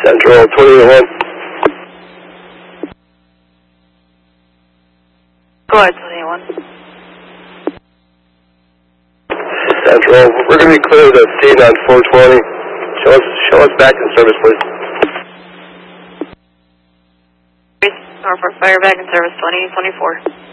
Central 28-1. Go ahead, 21. Central, we're going to be clear to feed on 420. Show us back in service, please. Norfolk Fire back in service 2024.